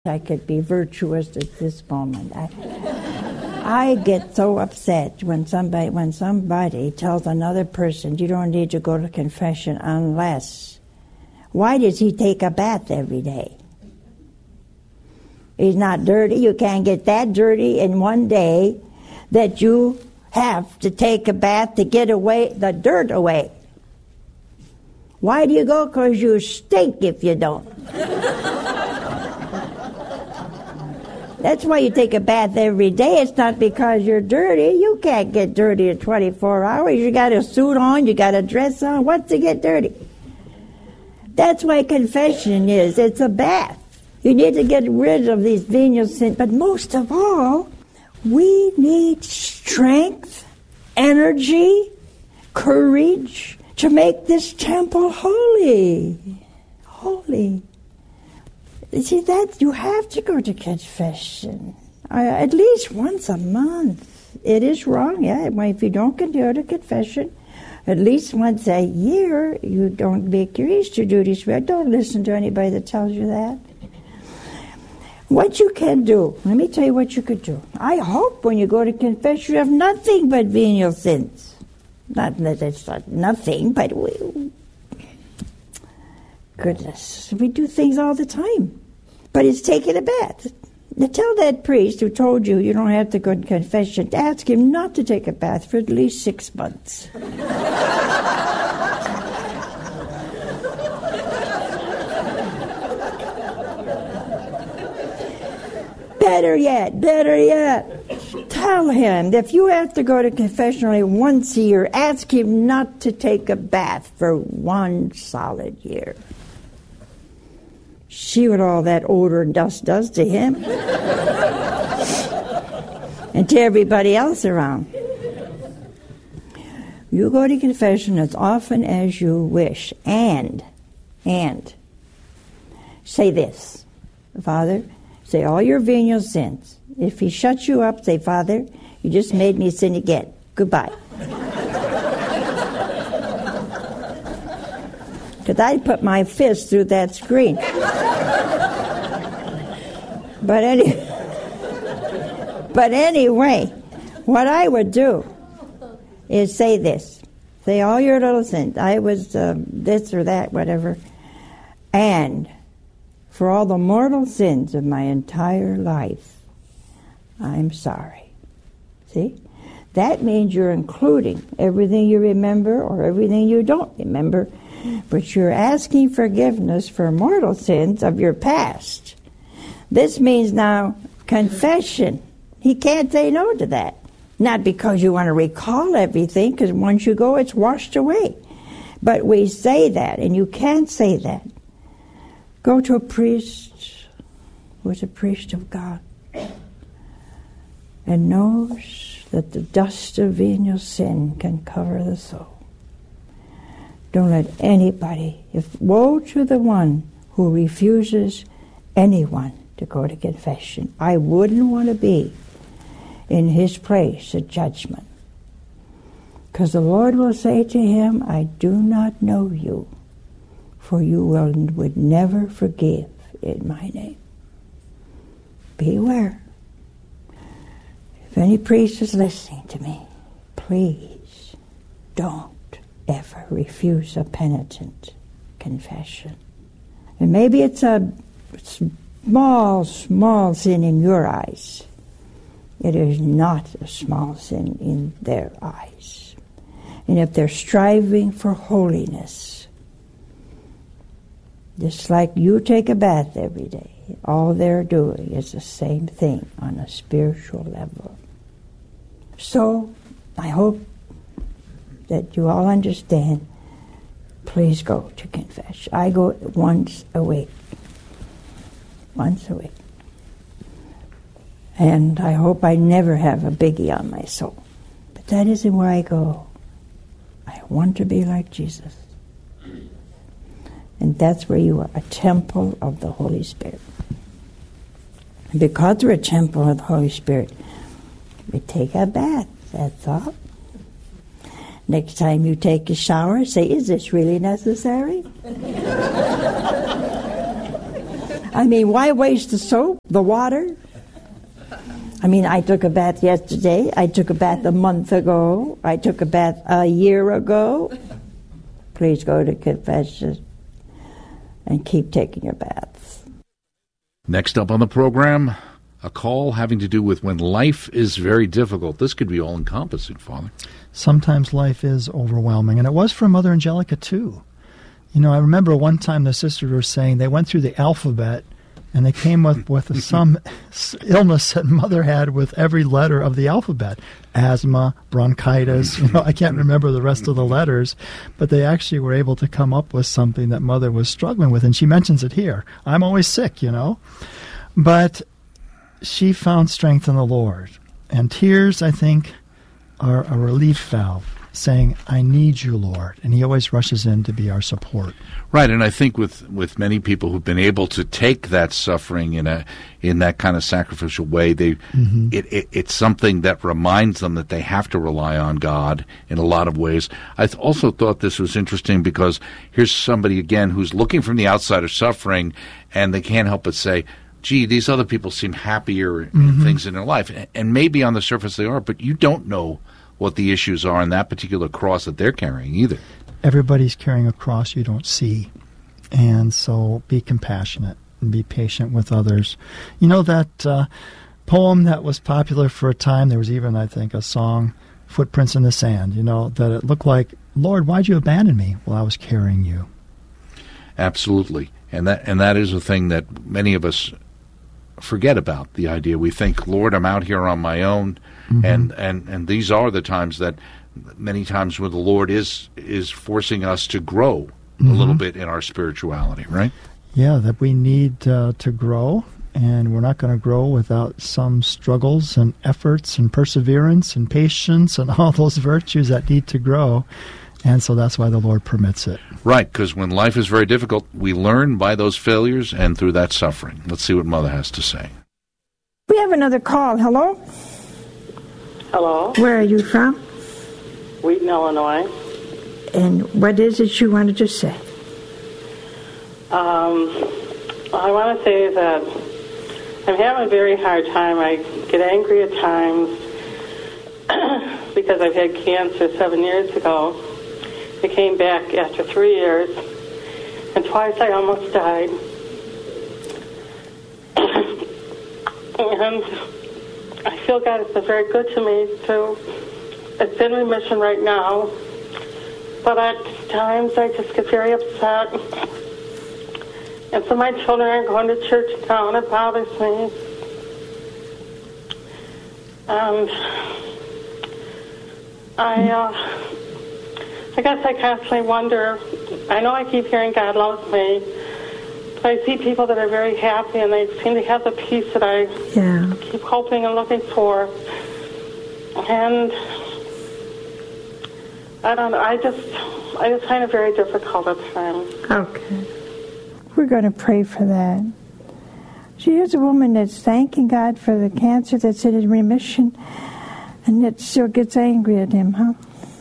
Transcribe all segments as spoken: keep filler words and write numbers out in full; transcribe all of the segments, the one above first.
I could be virtuous at this moment. I, I get so upset when somebody when somebody tells another person you don't need to go to confession unless. Why does he take a bath every day? He's not dirty. You can't get that dirty in one day that you have to take a bath to get away the dirt away. Why do you go? Because you stink if you don't. That's why you take a bath every day. It's not because you're dirty. You can't get dirty in twenty-four hours. You got a suit on, you got a dress on. What's to get dirty? That's why confession is. It's a bath. You need to get rid of these venial sins. But most of all, we need strength, energy, courage to make this temple holy. Holy. See, that you have to go to confession uh, at least once a month. It is wrong, yeah. If you don't go to confession, at least once a year, you don't make your Easter duties. Don't listen to anybody that tells you that. What you can do, let me tell you what you could do. I hope when you go to confession, you have nothing but venial sins. Not that it's not nothing, but we, goodness, we do things all the time. But it's taking a bath. Now tell that priest who told you you don't have to go to confession to ask him not to take a bath for at least six months. Better yet, better yet, tell him that if you have to go to confession only once a year, ask him not to take a bath for one solid year. See what all that odor and dust does to him and to everybody else around. You go to confession as often as you wish, and, and, say this, Father, say all your venial sins. If he shuts you up, say, Father, you just made me sin again. Goodbye. Because I'd put my fist through that screen. But any, but anyway, what I would do is say this. Say all your little sins. I was uh, this or that, whatever. And for all the mortal sins of my entire life, I'm sorry. See? That means you're including everything you remember or everything you don't remember, but you're asking forgiveness for mortal sins of your past. This means now confession. He can't say no to that. Not because you want to recall everything, because once you go, it's washed away. But we say that, and you can't say that. Go to a priest who is a priest of God and knows that the dust of venial sin can cover the soul. Don't let anybody, if woe to the one who refuses anyone to go to confession. I wouldn't want to be in his place at judgment. Because the Lord will say to him, I do not know you, for you will, would never forgive in my name. Beware. If any priest is listening to me, please don't ever refuse a penitent confession. And maybe it's a small, small sin in your eyes. It is not a small sin in their eyes. And if they're striving for holiness, just like you take a bath every day, all they're doing is the same thing on a spiritual level. So, I hope that you all understand. Please go to confession. I go once a week. Once a week. And I hope I never have a biggie on my soul. But that isn't where I go. I want to be like Jesus. And that's where you are, a temple of the Holy Spirit. And because we're a temple of the Holy Spirit, we take a bath, that's all. Next time you take a shower, say, is this really necessary? I mean, why waste the soap, the water? I mean, I took a bath yesterday. I took a bath a month ago. I took a bath a year ago. Please go to confession and keep taking your baths. Next up on the program, a call having to do with when life is very difficult. This could be all-encompassing, Father. Sometimes life is overwhelming, and it was for Mother Angelica, too. You know, I remember one time the sisters were saying they went through the alphabet, and they came up with some illness that Mother had with every letter of the alphabet. Asthma, bronchitis, you know, I can't remember the rest of the letters, but they actually were able to come up with something that Mother was struggling with, and she mentions it here. I'm always sick, you know. But she found strength in the Lord. And tears, I think, are a relief valve, saying, I need you, Lord. And he always rushes in to be our support. Right, and I think with, with many people who've been able to take that suffering in a in that kind of sacrificial way, they mm-hmm. it, it it's something that reminds them that they have to rely on God in a lot of ways. I th- also thought this was interesting because here's somebody, again, who's looking from the outside of suffering, and they can't help but say, gee, these other people seem happier mm-hmm. in things in their life. And maybe on the surface they are, but you don't know what the issues are in that particular cross that they're carrying either. Everybody's carrying a cross you don't see. And so be compassionate and be patient with others. You know that uh, poem that was popular for a time? There was even, I think, a song, Footprints in the Sand, you know, that it looked like, Lord, why'd you abandon me? Well, I was carrying you. Absolutely. And that and that is a thing that many of us forget about, the idea. We think, Lord, I'm out here on my own. Mm-hmm. And, and, and these are the times that many times where the Lord is is forcing us to grow mm-hmm. a little bit in our spirituality, right? Yeah, that we need uh, to grow, and we're not going to grow without some struggles and efforts and perseverance and patience and all those virtues that need to grow. And so that's why the Lord permits it. Right, because when life is very difficult, we learn by those failures and through that suffering. Let's see what Mother has to say. We have another call. Hello? Hello. Where are you from? Wheaton, Illinois. And what is it you wanted to say? Um, I want to say that I'm having a very hard time. I get angry at times because I've had cancer seven years ago. It came back after three years, and twice I almost died. And I feel God has been very good to me, too. It's in remission right now, but at times I just get very upset. And so my children aren't going to church now, and it bothers me. And I, uh, I guess I constantly wonder, I know I keep hearing God loves me, but I see people that are very happy, and they seem to have the peace that I yeah. keep hoping and looking for. And I don't know, I just, I just find it very difficult at times. Okay. We're going to pray for that. She is a woman that's thanking God for the cancer that's in remission, and yet still gets angry at him, huh?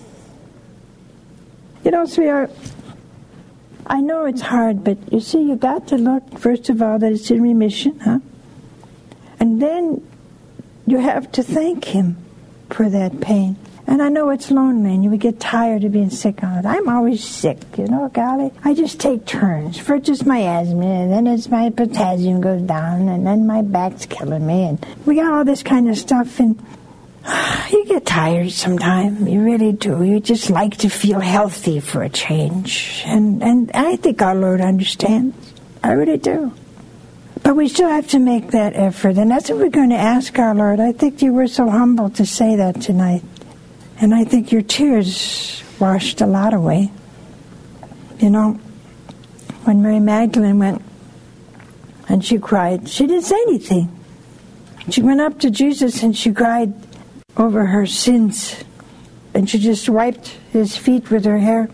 You know, sweetheart, I know it's hard, but you see, you got to look, first of all, that it's in remission, huh? And then you have to thank him for that pain. And I know it's lonely, and you would get tired of being sick on it. I'm always sick, you know, golly. I just take turns. First it's my asthma, and then it's my potassium goes down, and then my back's killing me. And we got all this kind of stuff, and you get tired sometimes. You really do. You just like to feel healthy for a change. And, and I think our Lord understands. I really do. But we still have to make that effort, and that's what we're going to ask our Lord. I think you were so humble to say that tonight. And I think your tears washed a lot away. You know, when Mary Magdalene went and she cried, she didn't say anything. She went up to Jesus and she cried over her sins. And she just wiped his feet with her hair.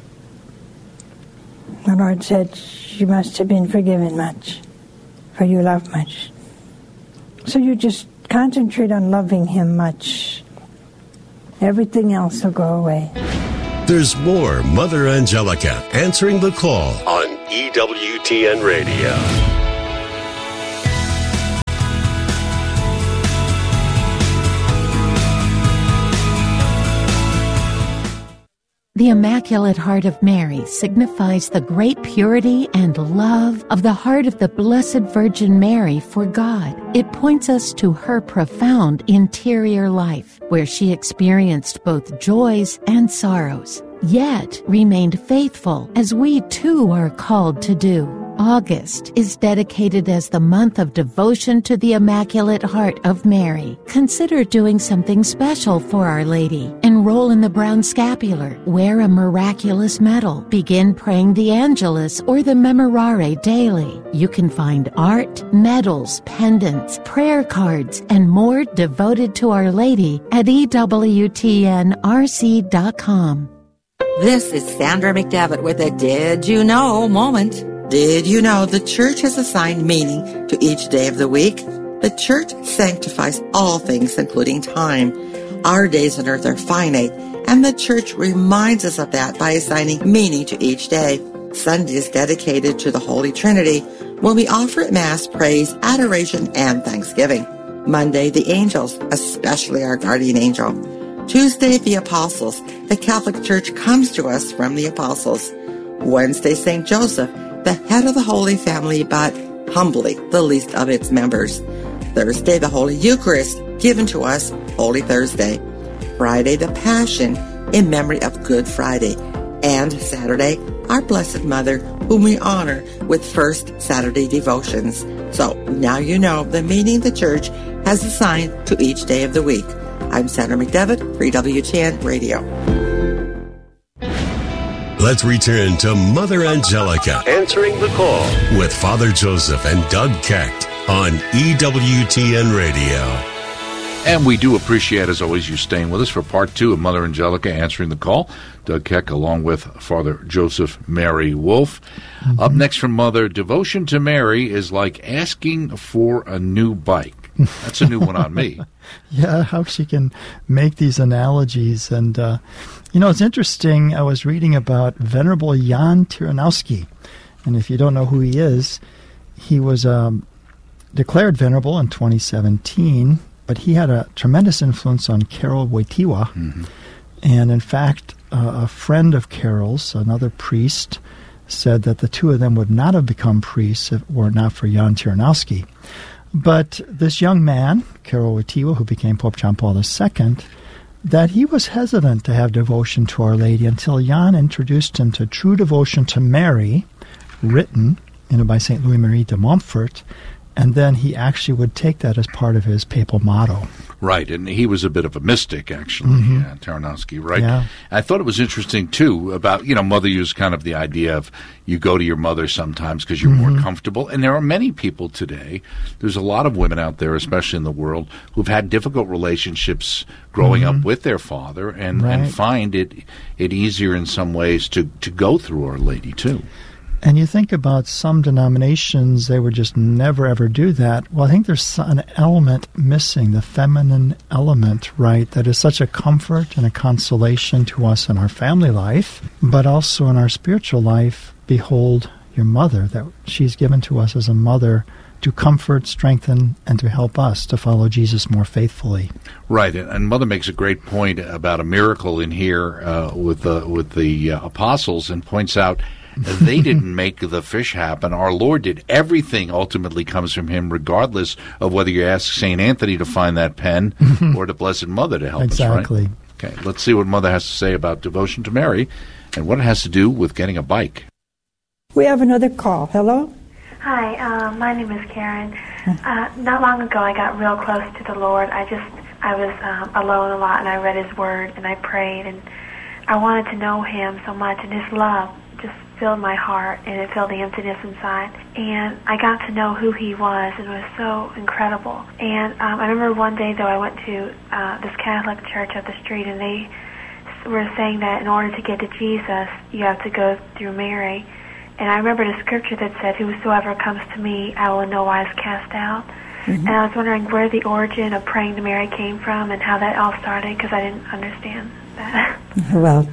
The Lord said, you must have been forgiven much, for you love much. So you just concentrate on loving him much. Everything else will go away. There's more Mother Angelica answering the call on E W T N Radio. The Immaculate Heart of Mary signifies the great purity and love of the heart of the Blessed Virgin Mary for God. It points us to her profound interior life, where she experienced both joys and sorrows, yet remained faithful, as we too are called to do. August is dedicated as the month of devotion to the Immaculate Heart of Mary. Consider doing something special for Our Lady. Enroll in the Brown Scapular, wear a miraculous medal, begin praying the Angelus or the Memorare daily. You can find art, medals, pendants, prayer cards, and more devoted to Our Lady at E W T N R C dot com. This is Sandra McDevitt with a Did You Know moment. Did you know the church has assigned meaning to each day of the week? The church sanctifies all things, including time. Our days on earth are finite, and the church reminds us of that by assigning meaning to each day. Sunday is dedicated to the Holy Trinity, when we offer at Mass praise, adoration, and thanksgiving. Monday, the angels, especially our guardian angel. Tuesday, the apostles. The Catholic Church comes to us from the apostles. Wednesday, Saint Joseph, the head of the Holy Family, but humbly the least of its members. Thursday, the Holy Eucharist, given to us Holy Thursday. Friday, the Passion, in memory of Good Friday. And Saturday, our Blessed Mother, whom we honor with First Saturday devotions. So now you know the meaning the Church has assigned to each day of the week. I'm Sandra McDevitt for E W T N Radio. Let's return to Mother Angelica Answering the Call with Father Joseph and Doug Keck on E W T N Radio. And we do appreciate, as always, you staying with us for part two of Mother Angelica Answering the Call. Doug Keck along with Father Joseph Mary Wolf. Mm-hmm. Up next from Mother, devotion to Mary is like asking for a new bike. That's a new one on me. Yeah, how she can make these analogies. And, uh, you know, it's interesting. I was reading about Venerable Jan Tyranowski. And if you don't know who he is, he was um, declared venerable in twenty seventeen, but he had a tremendous influence on Karol Wojtyła. Mm-hmm. And, in fact, uh, a friend of Karol's, another priest, said that the two of them would not have become priests if it were not for Jan Tyranowski. But this young man, Karol Wojtyła, who became Pope John Paul the Second, that he was hesitant to have devotion to Our Lady until Jan introduced him to True Devotion to Mary, written you know, by Saint Louis-Marie de Montfort, and then he actually would take that as part of his papal motto. Right, and he was a bit of a mystic, actually, mm-hmm. uh, Tyranowski, right? Yeah. I thought it was interesting, too, about, you know, Mother used kind of the idea of you go to your mother sometimes because you're mm-hmm. more comfortable. And there are many people today, there's a lot of women out there, especially in the world, who've had difficult relationships growing mm-hmm. up with their father and, right. and find it it easier in some ways to, to go through Our Lady, too. And you think about some denominations, they would just never, ever do that. Well, I think there's an element missing, the feminine element, right, that is such a comfort and a consolation to us in our family life, but also in our spiritual life. Behold your mother, that she's given to us as a mother to comfort, strengthen, and to help us to follow Jesus more faithfully. Right, and Mother makes a great point about a miracle in here uh, with the, with the uh, apostles and points out they didn't make the fish happen. Our Lord did. Everything ultimately comes from Him, regardless of whether you ask Saint Anthony to find that pen or the Blessed Mother to help exactly. us, right? Okay, let's see what Mother has to say about devotion to Mary and what it has to do with getting a bike. We have another call. Hello? Hi, uh, my name is Karen. Uh, not long ago, I got real close to the Lord. I just, I was um, alone a lot, and I read His Word, and I prayed, and I wanted to know Him so much, and His love just filled my heart, and it filled the emptiness inside. And I got to know who He was, and it was so incredible. And um, I remember one day, though, I went to uh, this Catholic church up the street, and they were saying that in order to get to Jesus, you have to go through Mary. And I remember the scripture that said, whosoever comes to me, I will in no wise cast out. Mm-hmm. And I was wondering where the origin of praying to Mary came from and how that all started, because I didn't understand that. Well,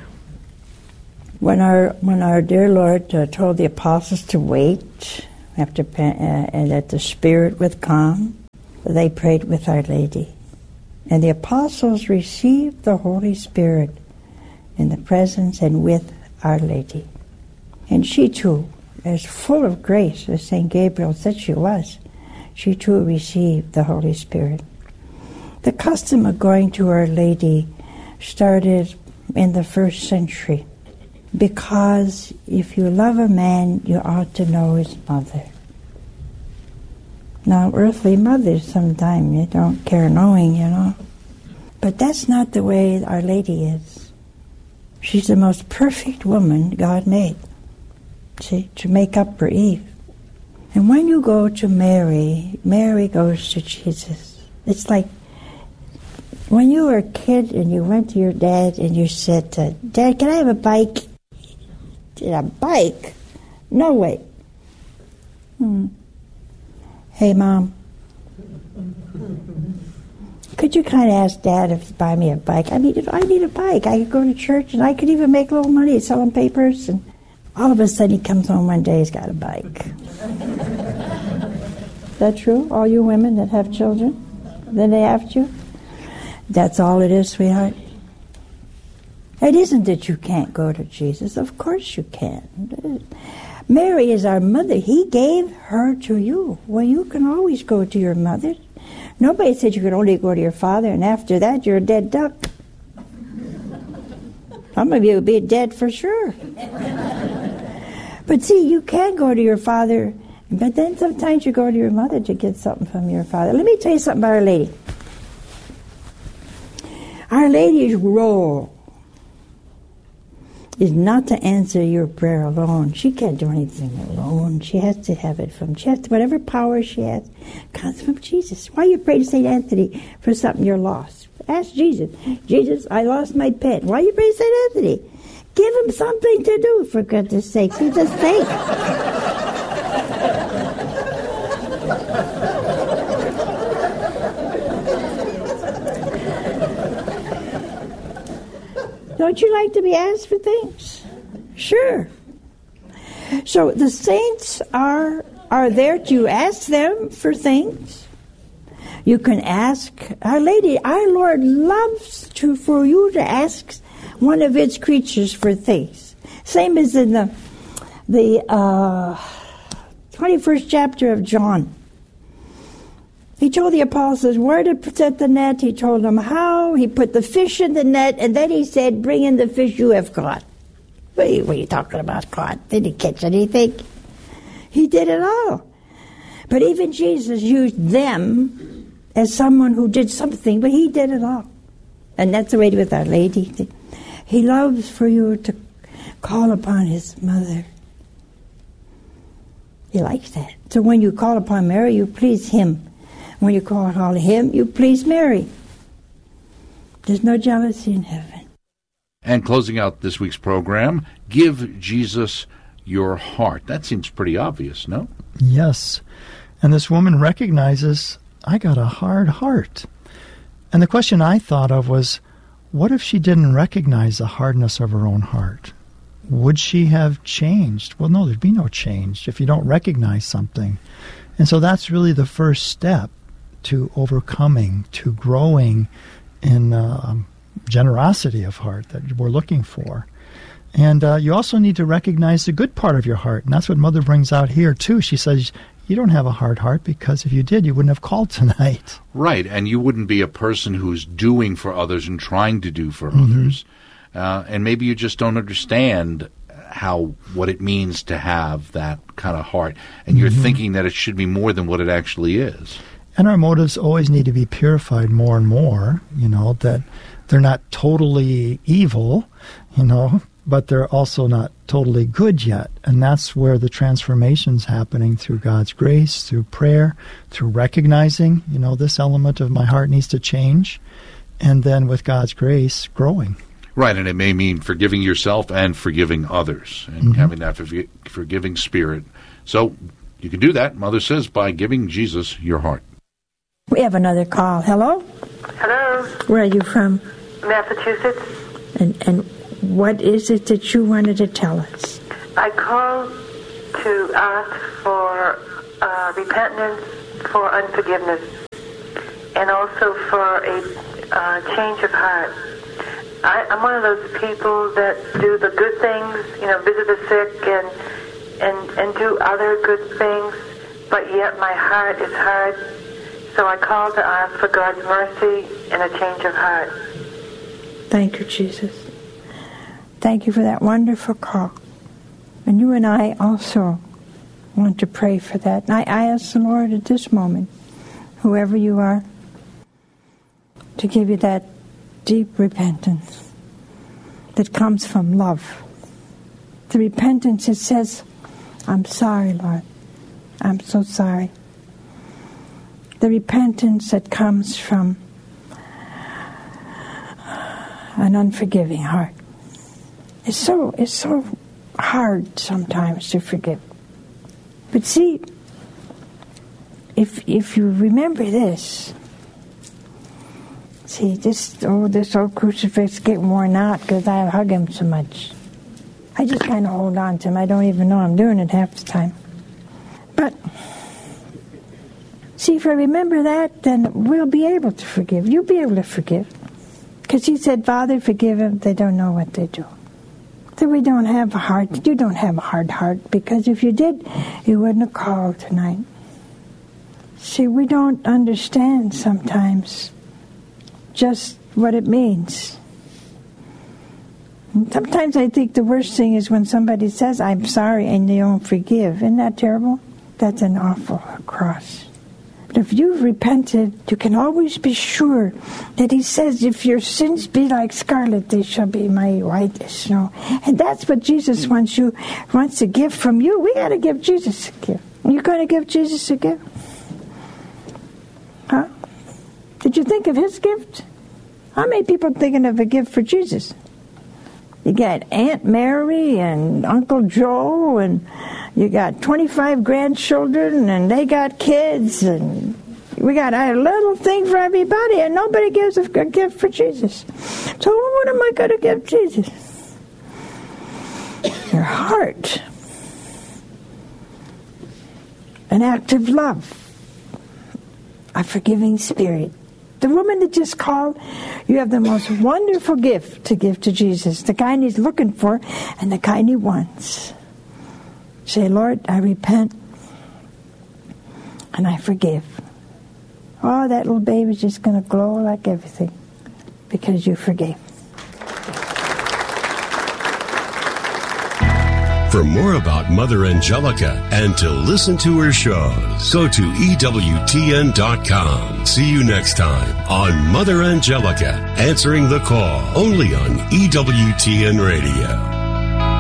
when our when our dear Lord uh, told the apostles to wait after uh, and that the Spirit would come, they prayed with Our Lady. And the apostles received the Holy Spirit. in the presence and with Our Lady. And she too, as full of grace as Saint Gabriel said she was, she too received the Holy Spirit. The custom of going to Our Lady started in the first century, because if you love a man, you ought to know his mother. Now, earthly mothers sometimes you don't care knowing, you know. But that's not the way Our Lady is. She's the most perfect woman God made, see, to make up for Eve. And when you go to Mary, Mary goes to Jesus. It's like when you were a kid and you went to your dad and you said, Dad, can I have a bike? A bike? No way. Hmm. Hey, Mom, could you kind of ask Dad if he'd buy me a bike? I need, I need a bike. I could go to church and I could even make a little money selling papers. And all of a sudden he comes home one day, he's got a bike. Is that true? All you women that have children? Then they ask you? That's all it is, sweetheart? It isn't that you can't go to Jesus. Of course you can. Mary is our mother. He gave her to you. Well, you can always go to your mother. Nobody said you could only go to your father, and after that you're a dead duck. Some of you would be dead for sure. But see, you can go to your father, but then sometimes you go to your mother to get something from your father. Let me tell you something about Our Lady. Our Lady's role is not to answer your prayer alone. She can't do anything alone. She has to have it from, she has to, whatever power she has comes from Jesus. Why you pray to Saint Anthony for something you're lost? Ask Jesus. Jesus, I lost my pen. Why you pray to Saint Anthony? Give him something to do, for goodness sake. He's a saint. Don't you like to be asked for things? Sure. So the saints are are there to ask them for things. You can ask Our Lady. Our Lord loves to for you to ask one of its creatures for things. Same as in the the uh, twenty-first chapter of John. He told the apostles where to set the net. He told them how. He put the fish in the net, and then he said, bring in the fish you have caught. What are you, what are you talking about caught? Did he catch anything? He did it all. But even Jesus used them as someone who did something, but he did it all. And that's the way with Our Lady. He loves for you to call upon his mother. He likes that. So when you call upon Mary, you please him. When you call on him, you please Mary. There's no jealousy in heaven. And closing out this week's program, give Jesus your heart. That seems pretty obvious, no? Yes. And this woman recognizes, I got a hard heart. And the question I thought of was, what if she didn't recognize the hardness of her own heart? Would she have changed? Well, no, there'd be no change if you don't recognize something. And so that's really the first step to overcoming, to growing in uh, generosity of heart that we're looking for. And uh, you also need to recognize the good part of your heart. And that's what Mother brings out here, too. She says, you don't have a hard heart because if you did, you wouldn't have called tonight. Right, and you wouldn't be a person who's doing for others and trying to do for Mm-hmm. others. Uh, and maybe you just don't understand how what it means to have that kind of heart. And you're Mm-hmm. thinking that it should be more than what it actually is. And our motives always need to be purified more and more, you know, that they're not totally evil, you know, but they're also not totally good yet. And that's where the transformation's happening through God's grace, through prayer, through recognizing, you know, this element of my heart needs to change, and then with God's grace, growing. Right, and it may mean forgiving yourself and forgiving others, and Mm-hmm. having that forg- forgiving spirit. So you can do that, Mother says, by giving Jesus your heart. We have another call. Hello? Hello, Where are you from? Massachusetts. And and what is it that you wanted to tell us? I called to ask for uh, repentance for unforgiveness and also for a uh, change of heart. I, I'm one of those people that do the good things, you know, visit the sick and and and do other good things, but yet my heart is hard. So I call to ask for God's mercy and a change of heart. Thank you, Jesus. Thank you for that wonderful call. And you and I also want to pray for that. And I, I ask the Lord at this moment, whoever you are, to give you that deep repentance that comes from love. The repentance that says, I'm sorry, Lord. I'm so sorry. The repentance that comes from an unforgiving heart. It's so, it's so hard sometimes to forgive. But see, if if you remember this, see, this oh, this old crucifix getting worn out because I hug him so much. I just kind of hold on to him. I don't even know I'm doing it half the time. But see, if I remember that, then we'll be able to forgive. You'll be able to forgive. Because he said, Father, forgive them. They don't know what they do. That we don't have a heart. You don't have a hard heart, because if you did, you wouldn't have called tonight. See, we don't understand sometimes just what it means. And sometimes I think the worst thing is when somebody says, I'm sorry, and they don't forgive. Isn't that terrible? That's an awful cross. But if you've repented, you can always be sure that he says, if your sins be like scarlet, they shall be made white as snow. And that's what Jesus wants you wants to give from you. We got to give Jesus a gift. You going to give Jesus a gift? Huh? Did you think of his gift? How many people thinking of a gift for Jesus? You got Aunt Mary and Uncle Joe, and you got twenty-five grandchildren, and they got kids, and we got a little thing for everybody, and nobody gives a gift for Jesus. So what am I going to give Jesus? Your heart. An act of love. A forgiving spirit. The woman that just called, you have the most wonderful gift to give to Jesus. The kind he's looking for and the kind he wants. Say, Lord, I repent and I forgive. Oh, that little baby's just going to glow like everything because you forgave. For more about Mother Angelica and to listen to her shows, go to E W T N dot com. See you next time on Mother Angelica, answering the call, only on E W T N Radio.